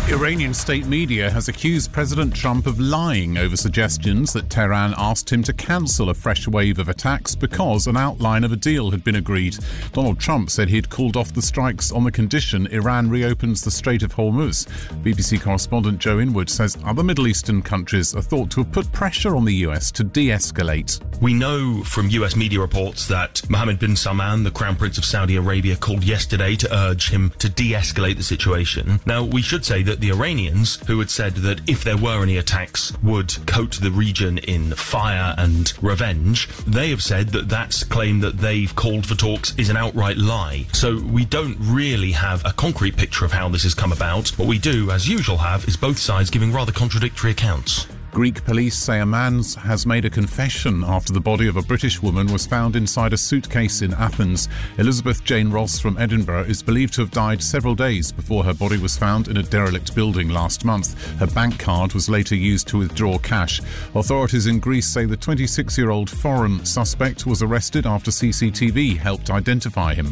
Iranian state media has accused President Trump of lying over suggestions that Tehran asked him to cancel a fresh wave of attacks because an outline of a deal had been agreed. Donald Trump said he'd called off the strikes on the condition Iran reopens the Strait of Hormuz. BBC correspondent Joe Inwood says other Middle Eastern countries are thought to have put pressure on the US to de-escalate. We know from US media reports that Mohammed bin Salman, the Crown Prince of Saudi Arabia, called yesterday to urge him to de-escalate the situation. Now, we should say that the Iranians, who had said that if there were any attacks, would coat the region in fire and revenge, they have said that that claim that they've called for talks is an outright lie. So we don't really have a concrete picture of how this has come about. What we do, as usual, have is both sides giving rather contradictory accounts. Greek police say a man has made a confession after the body of a British woman was found inside a suitcase in Athens. Elizabeth Jane Ross from Edinburgh is believed to have died several days before her body was found in a derelict building last month. Her bank card was later used to withdraw cash. Authorities in Greece say the 26-year-old foreign suspect was arrested after CCTV helped identify him.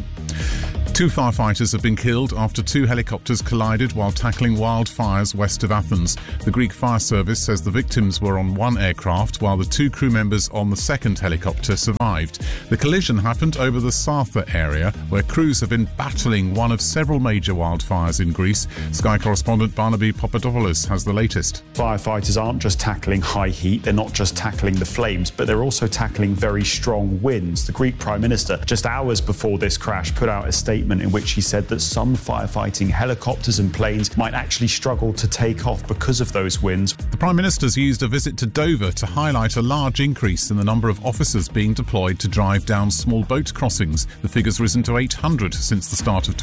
2 firefighters have been killed after 2 helicopters collided while tackling wildfires west of Athens. The Greek fire service says the victims were on one aircraft while the 2 crew members on the second helicopter survived. The collision happened over the Sartha area where crews have been battling one of several major wildfires in Greece. Sky correspondent Barnaby Papadopoulos has the latest. Firefighters aren't just tackling high heat, they're not just tackling the flames, but they're also tackling very strong winds. The Greek Prime Minister, just hours before this crash, put out a statement in which he said that some firefighting helicopters and planes might actually struggle to take off because of those winds. The Prime Minister's used a visit to Dover to highlight a large increase in the number of officers being deployed to drive down small boat crossings. The figure's risen to 800 since the start of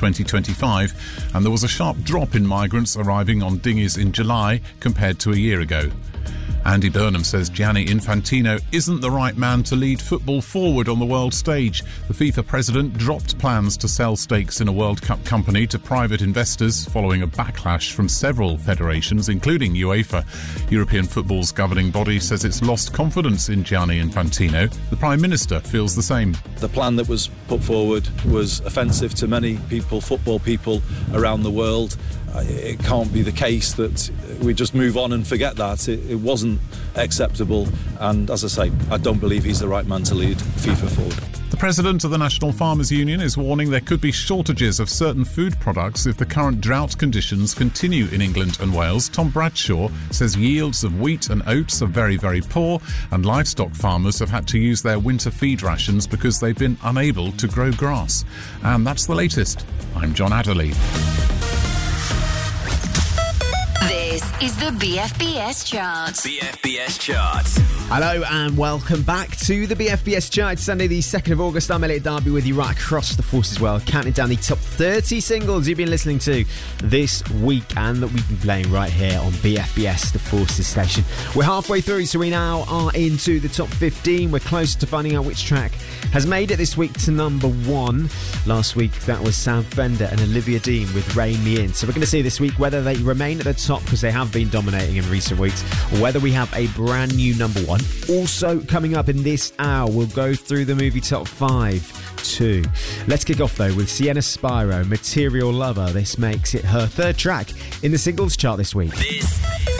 2025, and there was a sharp drop in migrants arriving on dinghies in July compared to a year ago. Andy Burnham says Gianni Infantino isn't the right man to lead football forward on the world stage. The FIFA president dropped plans to sell stakes in a World Cup company to private investors following a backlash from several federations, including UEFA. European football's governing body says it's lost confidence in Gianni Infantino. The Prime Minister feels the same. The plan that was put forward was offensive to many people, football people around the world. It can't be the case that we just move on and forget that. It wasn't acceptable, and as I say, I don't believe he's the right man to lead FIFA forward. The president of the National Farmers Union is warning there could be shortages of certain food products if the current drought conditions continue in England and Wales. Tom Bradshaw says yields of wheat and oats are very, very poor, and livestock farmers have had to use their winter feed rations because they've been unable to grow grass. And that's the latest. I'm John Adderley. This is the BFBS Chart. BFBS Chart. Hello and welcome back to the BFBS Chart. Sunday the 2nd of August. I'm Elliot Darby with you right across the Forces World, counting down the top 30 singles you've been listening to this week and that we've been playing right here on BFBS, the Forces station. We're halfway through, so we now are into the top 15. We're close to finding out which track has made it this week to number 1. Last week that was Sam Fender and Olivia Dean with Rein Me In. So we're going to see this week whether they remain at the top because they have been dominating in recent weeks, or whether we have a brand new number 1. Also coming up in this hour, we'll go through the movie top 5 too. Let's kick off though with Sienna Spiro, Material Lover. This makes it her 3rd track in the singles chart this week.